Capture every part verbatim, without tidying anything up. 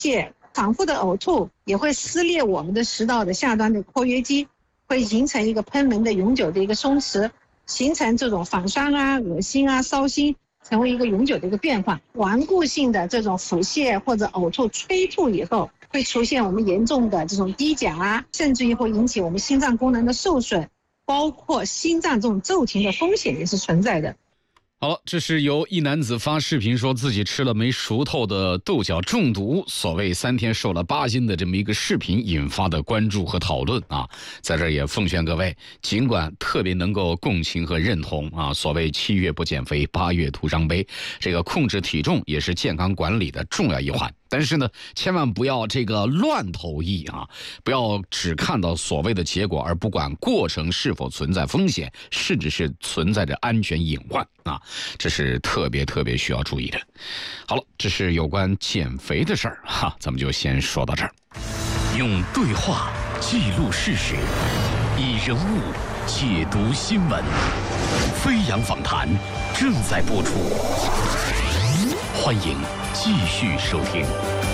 且反复的呕吐也会撕裂我们的食道的下端的括约肌，会形成一个贲门的永久的一个松弛，形成这种反酸啊、恶心啊、烧心，成为一个永久的一个变化。顽固性的这种腹泻或者呕吐催吐以后，会出现我们严重的这种低钾啊，甚至于会引起我们心脏功能的受损，包括心脏这种骤停的风险也是存在的。 好了，这是由一男子发视频说自己吃了没熟透的豆角中毒，所谓三天瘦了八斤的这么一个视频引发的关注和讨论啊。在这儿也奉劝各位，尽管特别能够共情和认同啊，所谓七月不减肥，八月徒伤悲，这个控制体重也是健康管理的重要一环。但是呢，千万不要这个乱投医啊！不要只看到所谓的结果，而不管过程是否存在风险，甚至是存在着安全隐患啊！这是特别特别需要注意的。好了，这是有关减肥的事儿哈，咱们就先说到这儿。 用对话记录事实，以人物解读新闻。飞扬访谈正在播出，欢迎继续收听。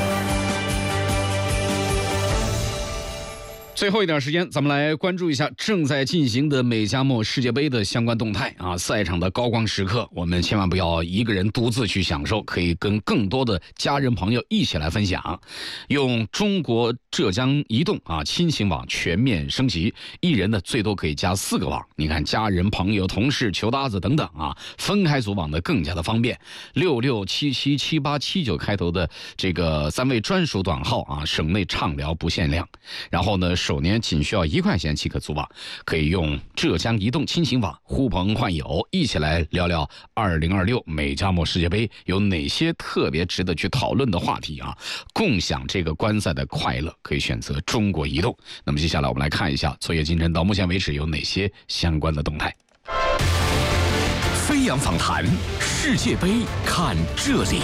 最后一点时间，咱们来关注一下正在进行的美加墨世界杯的相关动态啊！赛场的高光时刻，我们千万不要一个人独自去享受，可以跟更多的家人朋友一起来分享。用中国浙江移动啊亲情网全面升级，一人呢最多可以加四个网。你看，家人、朋友、同事、球搭子等等啊，分开组网的更加的方便。六六七七七八七九开头的这个三位专属短号啊，省内畅聊不限量。然后呢，首年仅需要一块钱即可组网，可以用浙江移动亲情网呼朋唤友，一起来聊聊二零二六美加墨世界杯有哪些特别值得去讨论的话题啊！共享这个观赛的快乐，可以选择中国移动。那么接下来我们来看一下昨夜今晨到目前为止有哪些相关的动态。 飞扬访谈世界杯看这里。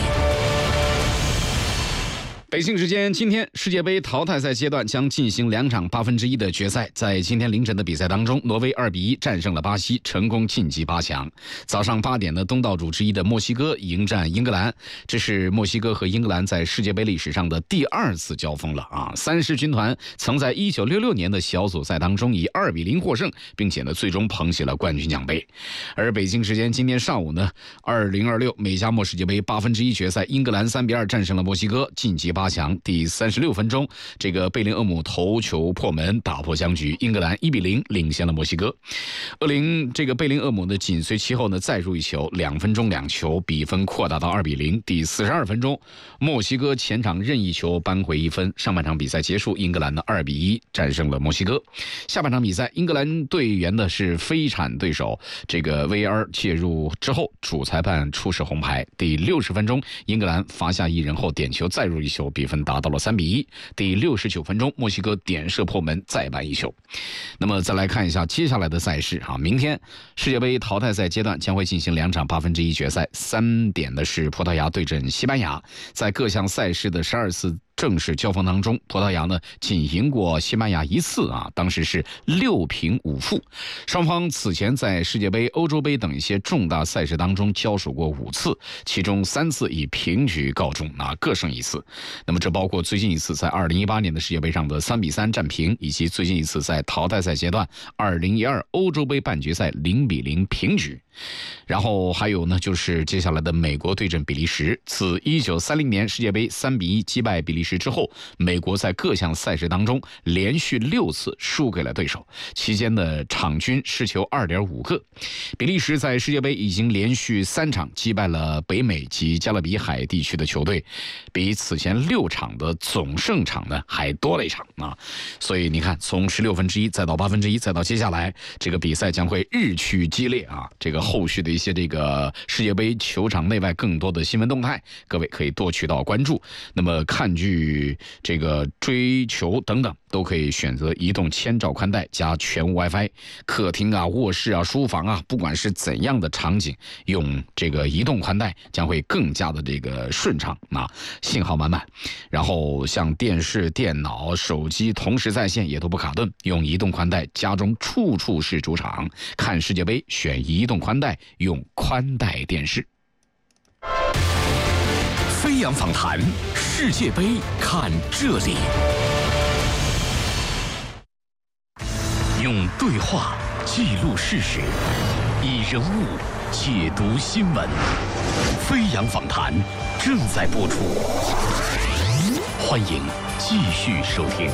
北京时间今天，世界杯淘汰赛阶段将进行两场八分之一的决赛。在今天凌晨的比赛当中，挪威二比一战胜了巴西，成功晋级八强。早上八点的东道主之一的墨西哥迎战英格兰，这是墨西哥和英格兰在世界杯历史上的第二次交锋了啊！三狮军团曾在一九六六年的小组赛当中以二比零获胜，并且呢最终捧起了冠军奖杯。而北京时间今天上午呢，二零二六美加墨世界杯八分之一决赛，英格兰三比二战胜了墨西哥，晋级八。八强。第三十六分钟，这个贝林厄姆头球破门，打破僵局，英格兰一比零领先了墨西哥。厄林这个贝林厄姆呢，紧随其后呢再入一球，两分钟两球，比分扩大到二比零。第四十二分钟，墨西哥前场任意球扳回一分。上半场比赛结束，英格兰呢二比一战胜了墨西哥。下半场比赛，英格兰队员呢是非铲对手，这个 V R 介入之后，主裁判出示红牌。第六十分钟，英格兰罚下一人后点球再入一球，比分达到了三比一。第六十九分钟，墨西哥点射破门再扳一球。那么再来看一下接下来的赛事啊，明天世界杯淘汰赛阶段将会进行两场八分之一决赛，三点的是葡萄牙对阵西班牙，在各项赛事的十二次正式交锋当中，葡萄牙呢仅赢过西班牙一次啊，当时是六平五负。双方此前在世界杯、欧洲杯等一些重大赛事当中交手过五次，其中三次以平局告终啊，各胜一次。那么这包括最近一次在二零一八年的世界杯上的三比三战平，以及最近一次在淘汰赛阶段二零一二欧洲杯半决赛零比零平局。然后还有呢，就是接下来的美国对阵比利时。自一九三零年世界杯三比一击败比利时之后，美国在各项赛事当中连续六次输给了对手，期间的场均失球 二点五个。比利时在世界杯已经连续三场击败了北美及加勒比海地区的球队，比此前六场的总胜场呢还多了一场啊！所以你看，从十六分之一再到八分之一，再到接下来这个比赛将会日趋激烈啊！这个后续的一些这个世界杯球场内外更多的新闻动态，各位可以多渠道关注。那么看剧、这个追球等等，都可以选择移动千兆宽带加全屋 WiFi， 客厅啊、卧室啊、书房啊，不管是怎样的场景，用这个移动宽带将会更加的这个顺畅啊，信号满满。然后像电视、电脑、手机同时在线也都不卡顿，用移动宽带，家中处处是主场。看世界杯选移动宽带，用宽带电视。 飞扬访谈，世界杯看这里。用对话记录事实，以人物解读新闻。飞扬访谈正在播出，欢迎继续收听。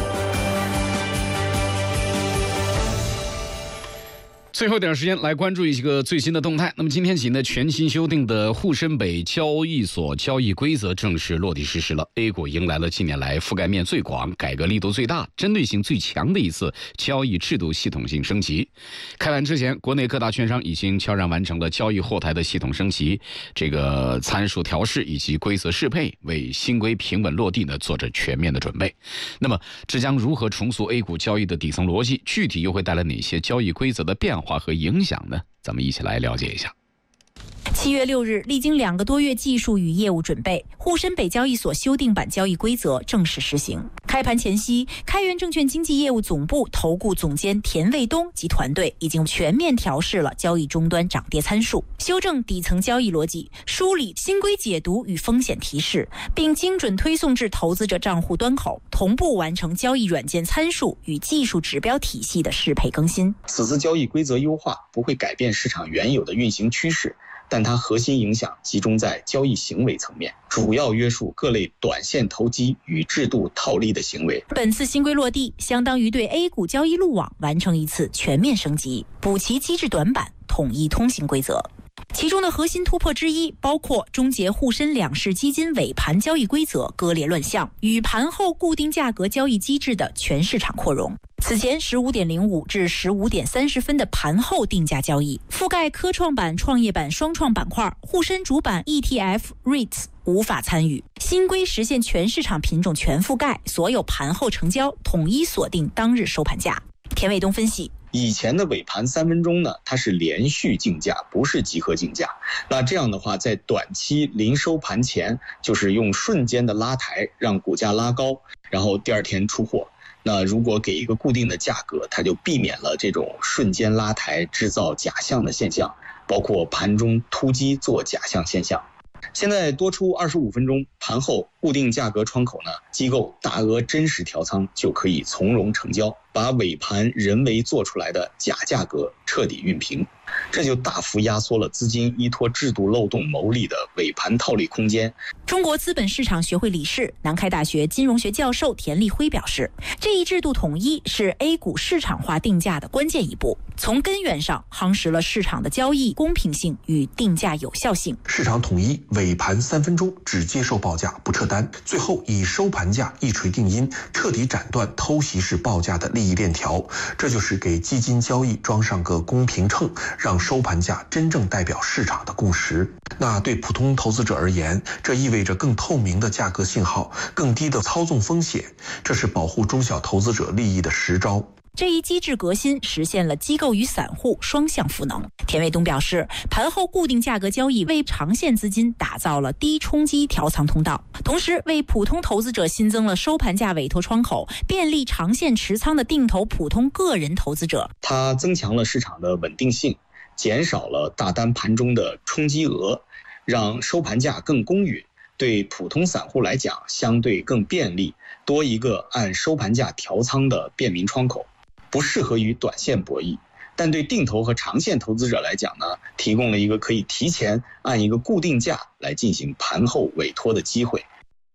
最后一点时间来关注一个最新的动态。那么今天起呢，全新修订的沪深北交易所交易规则正式落地实施了。A 股迎来了近年来覆盖面最广、改革力度最大、针对性最强的一次交易制度系统性升级。开盘之前，国内各大券商已经悄然完成了交易后台的系统升级，这个参数调试以及规则适配，为新规平稳落地呢做着全面的准备。那么，这将如何重塑 A 股交易的底层逻辑？具体又会带来哪些交易规则的变化和影响呢？咱们一起来了解一下。 七月六日，历经两个多月技术与业务准备，沪深北交易所修订版交易规则正式实行。开盘前夕，开源证券经纪业务总部投顾总监田卫东及团队已经全面调试了交易终端涨跌参数，修正底层交易逻辑，梳理新规解读与风险提示，并精准推送至投资者账户端口，同步完成交易软件参数与技术指标体系的适配更新。 此次交易规则优化不会改变市场原有的运行趋势，但它核心影响集中在交易行为层面，主要约束各类短线投机与制度套利的行为。 本次新规落地，相当于对 A 股交易路网完成一次全面升级，补齐机制短板，统一通行规则。其中的核心突破之一，包括终结沪深两市基金尾盘交易规则割裂乱象与盘后固定价格交易机制的全市场扩容。此前十五点零五至十五点三十分的盘后定价交易，覆盖科创板、创业板双创板块，沪深主板 E T F、REITs 无法参与。新规实现全市场品种全覆盖，所有盘后成交统一锁定当日收盘价。田卫东分析， 以前的尾盘三分钟呢，它是连续竞价，不是集合竞价。那这样的话，在短期临收盘前，就是用瞬间的拉抬让股价拉高，然后第二天出货。那如果给一个固定的价格，它就避免了这种瞬间拉抬制造假象的现象，包括盘中突击做假象现象。现在多出二十五分钟，盘后固定价格窗口呢，机构大额真实调仓就可以从容成交，把尾盘人为做出来的假价格彻底熨平，这就大幅压缩了资金依托制度漏洞牟利的尾盘套利空间。 中国资本市场学会理事、南开大学金融学教授田立辉表示，这一制度统一是 A 股市场化定价的关键一步，从根源上夯实了市场的交易公平性与定价有效性。 市场统一，尾盘三分钟只接受报价不撤单，最后以收盘价一锤定音，彻底斩断偷袭式报价的利益链条。这就是给基金交易装上个公平秤，让收盘价真正代表市场的共识。那对普通投资者而言，这意味着更透明的价格信号，更低的操纵风险，这是保护中小投资者利益的实招。 这一机制革新实现了机构与散户双向赋能。田卫东表示，盘后固定价格交易为长线资金打造了低冲击调仓通道，同时为普通投资者新增了收盘价委托窗口，便利长线持仓的定投普通个人投资者。 它增强了市场的稳定性，减少了大单盘中的冲击额，让收盘价更公允，对普通散户来讲相对更便利，多一个按收盘价调仓的便民窗口。不适合于短线博弈，但对定投和长线投资者来讲呢，提供了一个可以提前按一个固定价来进行盘后委托的机会。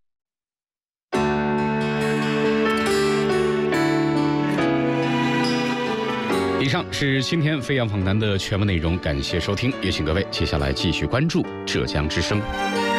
以上是今天飞扬访谈的全部内容，感谢收听，也请各位接下来继续关注浙江之声。